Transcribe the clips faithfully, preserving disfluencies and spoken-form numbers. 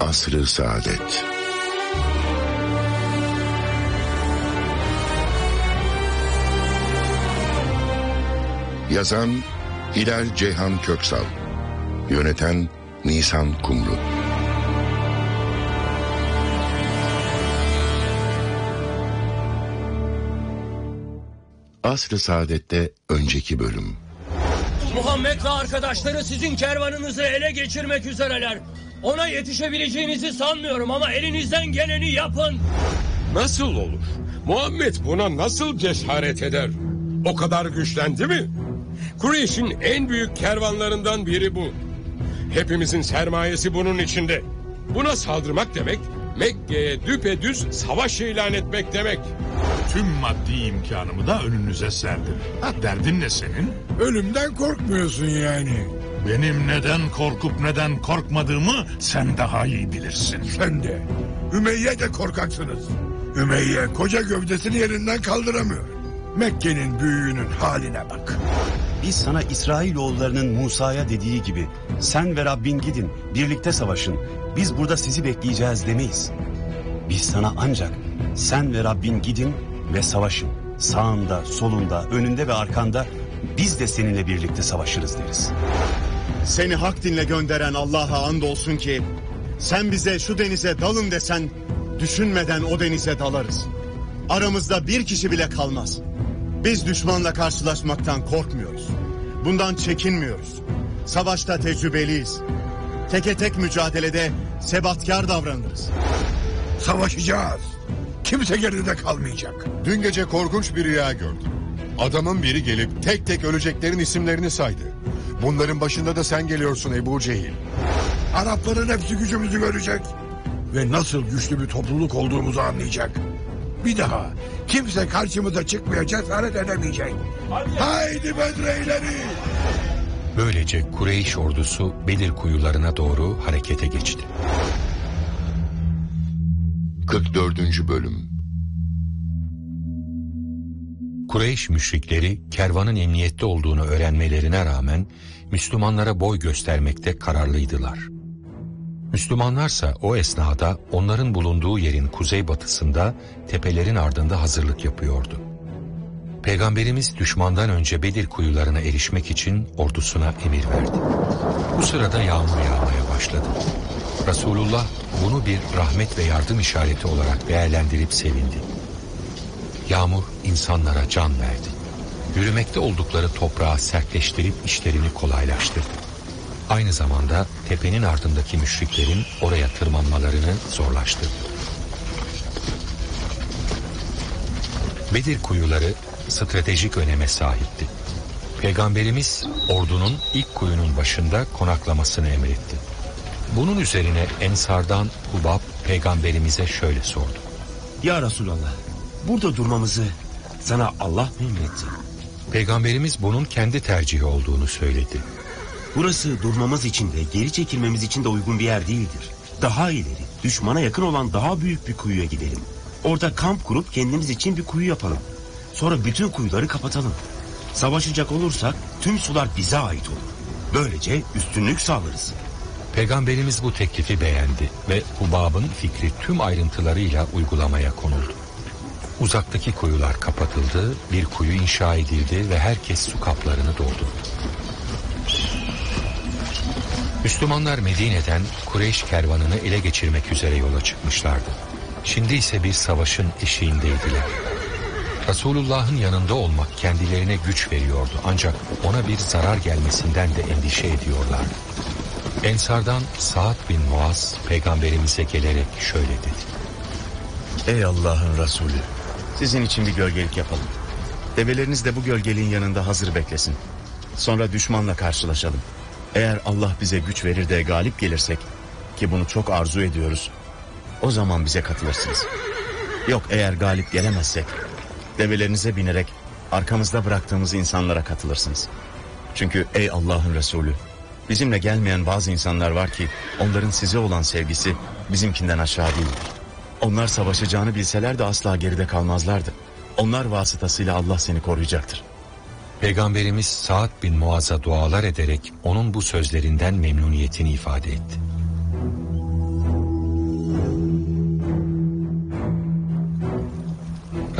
Asr-ı Saadet. Yazan Hilal Ceyhan Köksal, yöneten Nisan Kumru. Asr-ı Saadet'te önceki bölüm. Muhammed ve arkadaşları sizin kervanınızı ele geçirmek üzereler. Ona yetişebileceğinizi sanmıyorum ama elinizden geleni yapın. Nasıl olur? Muhammed buna nasıl cesaret eder? O kadar güçlendi mi? Kureyş'in en büyük kervanlarından biri bu. Hepimizin sermayesi bunun içinde. Buna saldırmak demek, Mekke'ye düpedüz savaş ilan etmek demek. Tüm maddi imkanımı da önünüze serdim. Ha, derdin ne senin? Ölümden korkmuyorsun yani. Benim neden korkup neden korkmadığımı sen daha iyi bilirsin. Sen de. Ümeyye de korkaksınız. Ümeyye koca gövdesini yerinden kaldıramıyor. Mekke'nin büyüğünün haline bak. Biz sana İsrailoğullarının Musa'ya dediği gibi sen ve Rabbin gidin, birlikte savaşın. Biz burada sizi bekleyeceğiz demeyiz. Biz sana ancak sen ve Rabbin gidin ve savaşın. Sağında, solunda, önünde ve arkanda biz de seninle birlikte savaşırız deriz. Seni hak dinle gönderen Allah'a andolsun ki sen bize şu denize dalın desen düşünmeden o denize dalarız. Aramızda bir kişi bile kalmaz. Biz düşmanla karşılaşmaktan korkmuyoruz. Bundan çekinmiyoruz. Savaşta tecrübeliyiz. Teke tek mücadelede sebatkar davranırız. Savaşacağız. Kimse geride kalmayacak. Dün gece korkunç bir rüya gördüm. Adamın biri gelip tek tek öleceklerin isimlerini saydı. Bunların başında da sen geliyorsun Ebu Cehil. Arapların hepsi gücümüzü görecek. Ve nasıl güçlü bir topluluk olduğumuzu anlayacak. Bir daha kimse karşımıza çıkmaya cesaret edemeyecek. Haydi Bedre ileri! Böylece Kureyş ordusu Bedir kuyularına doğru harekete geçti. kırk dördüncü bölüm. Kureyş müşrikleri kervanın emniyette olduğunu öğrenmelerine rağmen Müslümanlara boy göstermekte kararlıydılar. Müslümanlarsa o esnada onların bulunduğu yerin kuzeybatısında tepelerin ardında hazırlık yapıyordu. Peygamberimiz düşmandan önce Bedir kuyularına erişmek için ordusuna emir verdi. Bu sırada yağmur yağmaya başladı. Resulullah bunu bir rahmet ve yardım işareti olarak değerlendirip sevindi. Yağmur insanlara can verdi. Yürümekte oldukları toprağı sertleştirip işlerini kolaylaştırdı. Aynı zamanda tepenin ardındaki müşriklerin oraya tırmanmalarını zorlaştırdı. Bedir kuyuları stratejik öneme sahipti. Peygamberimiz ordunun ilk kuyunun başında konaklamasını emretti. Bunun üzerine Ensar'dan Hubab Peygamberimize şöyle sordu. Ya Resulallah, burada durmamızı sana Allah mı emretti? Peygamberimiz bunun kendi tercihi olduğunu söyledi. Burası durmamız için de geri çekilmemiz için de uygun bir yer değildir. Daha ileri, düşmana yakın olan daha büyük bir kuyuya gidelim. Orada kamp kurup kendimiz için bir kuyu yapalım. Sonra bütün kuyuları kapatalım. Savaşacak olursak tüm sular bize ait olur. Böylece üstünlük sağlarız. Peygamberimiz bu teklifi beğendi ve Hubab'ın fikri tüm ayrıntılarıyla uygulamaya konuldu. Uzaktaki kuyular kapatıldı, bir kuyu inşa edildi ve herkes su kaplarını doldurdu. Müslümanlar Medine'den Kureyş kervanını ele geçirmek üzere yola çıkmışlardı. Şimdi ise bir savaşın eşiğindeydiler. Resulullah'ın yanında olmak kendilerine güç veriyordu ancak ona bir zarar gelmesinden de endişe ediyorlardı. Ensardan Sa'd bin Muaz Peygamberimize gelerek şöyle dedi. Ey Allah'ın Resulü, sizin için bir gölgelik yapalım. Develeriniz de bu gölgeliğin yanında hazır beklesin. Sonra düşmanla karşılaşalım. Eğer Allah bize güç verir de galip gelirsek, ki bunu çok arzu ediyoruz, o zaman bize katılırsınız. Yok, eğer galip gelemezsek, develerinize binerek arkamızda bıraktığımız insanlara katılırsınız. Çünkü ey Allah'ın Resulü, bizimle gelmeyen bazı insanlar var ki onların size olan sevgisi bizimkinden aşağı değildir. Onlar savaşacağını bilseler de asla geride kalmazlardı. Onlar vasıtasıyla Allah seni koruyacaktır. Peygamberimiz Sa'd bin Muaz'a dualar ederek onun bu sözlerinden memnuniyetini ifade etti.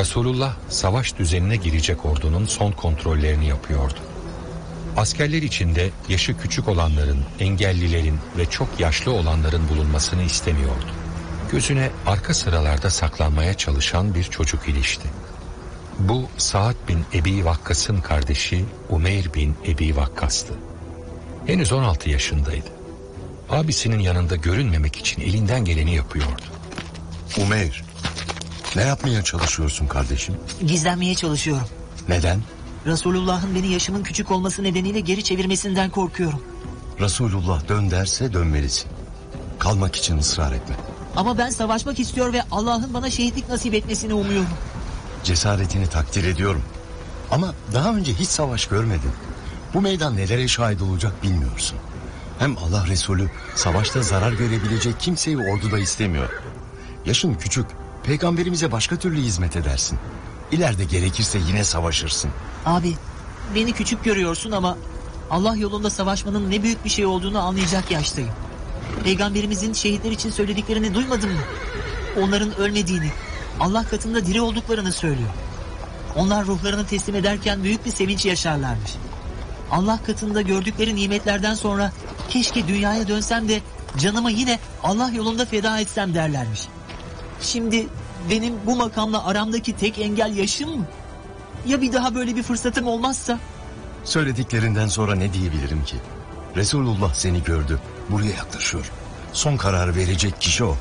Resulullah savaş düzenine girecek ordunun son kontrollerini yapıyordu. Askerler içinde yaşı küçük olanların, engellilerin ve çok yaşlı olanların bulunmasını istemiyordu. Gözüne arka sıralarda saklanmaya çalışan bir çocuk ilişti. Bu Sa'd bin Ebi Vakkas'ın kardeşi Umeyr bin Ebi Vakkas'tı. Henüz on altı yaşındaydı. Abisinin yanında görünmemek için elinden geleni yapıyordu. Umeyr, ne yapmaya çalışıyorsun kardeşim? Gizlenmeye çalışıyorum. Neden? Resulullah'ın beni yaşımın küçük olması nedeniyle geri çevirmesinden korkuyorum. Resulullah dön derse dönmelisin. Kalmak için ısrar etme. Ama ben savaşmak istiyor ve Allah'ın bana şehitlik nasip etmesini umuyorum. Cesaretini takdir ediyorum. Ama daha önce hiç savaş görmedin. Bu meydan nelere şahit olacak bilmiyorsun. Hem Allah Resulü savaşta zarar görebilecek kimseyi orduda istemiyor. Yaşın küçük, peygamberimize başka türlü hizmet edersin. İleride gerekirse yine savaşırsın. Abi, beni küçük görüyorsun ama Allah yolunda savaşmanın ne büyük bir şey olduğunu anlayacak yaştayım. Peygamberimizin şehitler için söylediklerini duymadın mı? Onların ölmediğini, Allah katında diri olduklarını söylüyor. Onlar ruhlarını teslim ederken büyük bir sevinç yaşarlarmış. Allah katında gördükleri nimetlerden sonra keşke dünyaya dönsem de canımı yine Allah yolunda feda etsem derlermiş. Şimdi benim bu makamla aramdaki tek engel yaşım mı? Ya bir daha böyle bir fırsatım olmazsa? Söylediklerinden sonra ne diyebilirim ki? Resulullah seni gördü, buraya yaklaşıyor. Son kararı verecek kişi o.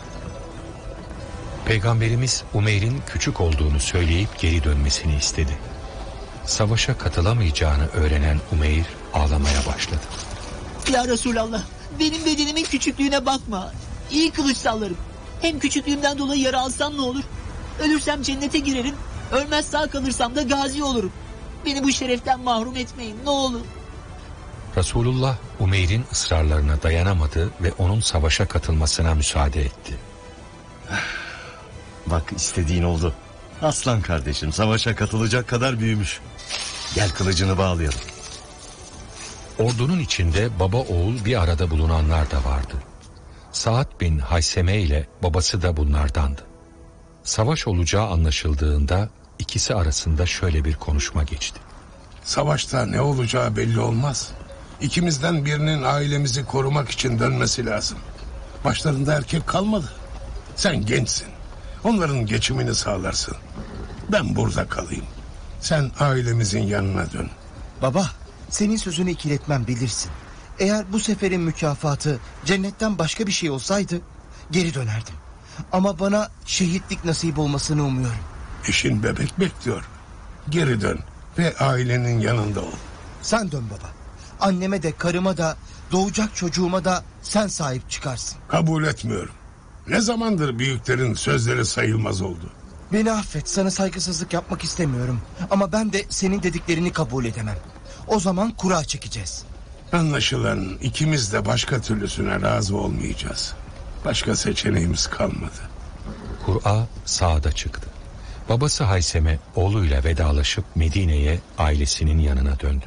Peygamberimiz Umeyr'in küçük olduğunu söyleyip geri dönmesini istedi. Savaşa katılamayacağını öğrenen Umeyr ağlamaya başladı. Ya Resulallah, benim bedenimin küçüklüğüne bakma. İyi kılıç sallarım. Hem küçüklüğümden dolayı yara alsam ne olur? Ölürsem cennete girerim. Ölmez sağ kalırsam da gazi olurum. Beni bu şereften mahrum etmeyin ne olur. Resulullah Umeyr'in ısrarlarına dayanamadı ve onun savaşa katılmasına müsaade etti. Bak istediğin oldu. Aslan kardeşim savaşa katılacak kadar büyümüş. Gel kılıcını bağlayalım. Ordunun içinde baba oğul bir arada bulunanlar da vardı. Sa'd bin Hayseme ile babası da bunlardandı. Savaş olacağı anlaşıldığında ikisi arasında şöyle bir konuşma geçti. Savaşta ne olacağı belli olmaz. İkimizden birinin ailemizi korumak için dönmesi lazım. Başlarında erkek kalmadı. Sen gençsin. Onların geçimini sağlarsın. Ben burada kalayım. Sen ailemizin yanına dön. Baba, senin sözünü ikiletmem bilirsin. Eğer bu seferin mükafatı cennetten başka bir şey olsaydı geri dönerdim. Ama bana şehitlik nasip olmasını umuyorum. İşin bebek bekliyor. Geri dön ve ailenin yanında ol. Sen dön baba. Anneme de karıma da doğacak çocuğuma da sen sahip çıkarsın. Kabul etmiyorum. Ne zamandır büyüklerin sözleri sayılmaz oldu. Beni affet, sana saygısızlık yapmak istemiyorum. Ama ben de senin dediklerini kabul edemem. O zaman kura çekeceğiz. Anlaşılan ikimiz de başka türlüsüne razı olmayacağız. Başka seçeneğimiz kalmadı. Kur'a Sa'd'a çıktı. Babası Hayseme oğluyla vedalaşıp Medine'ye ailesinin yanına döndü.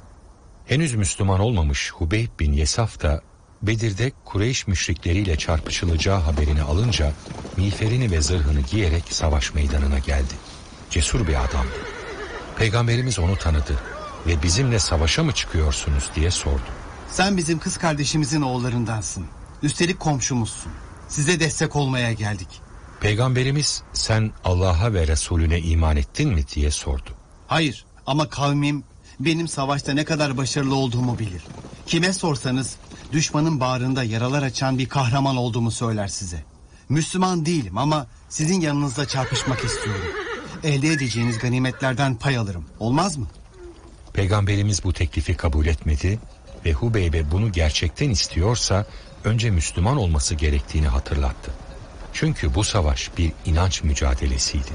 Henüz Müslüman olmamış Hubeyb bin Yesaf da Bedir'de Kureyş müşrikleriyle çarpışılacağı haberini alınca miğferini ve zırhını giyerek savaş meydanına geldi. Cesur bir adamdı. Peygamberimiz onu tanıdı ve bizimle savaşa mı çıkıyorsunuz diye sordu. Sen bizim kız kardeşimizin oğullarındansın. Üstelik komşumuzsun. Size destek olmaya geldik. Peygamberimiz sen Allah'a ve Resulüne iman ettin mi diye sordu. Hayır ama kavmim benim savaşta ne kadar başarılı olduğumu bilir. Kime sorsanız düşmanın bağrında yaralar açan bir kahraman olduğumu söyler size. Müslüman değilim ama sizin yanınızda çarpışmak istiyorum. Elde edeceğiniz ganimetlerden pay alırım. Olmaz mı? Peygamberimiz bu teklifi kabul etmedi ve Hubeyb'e bunu gerçekten istiyorsa önce Müslüman olması gerektiğini hatırlattı. Çünkü bu savaş bir inanç mücadelesiydi.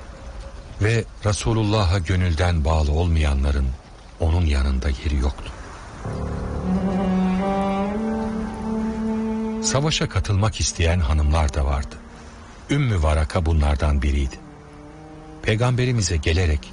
Ve Resulullah'a gönülden bağlı olmayanların onun yanında yeri yoktu. Savaşa katılmak isteyen hanımlar da vardı. Ümmü Varaka bunlardan biriydi. Peygamberimize gelerek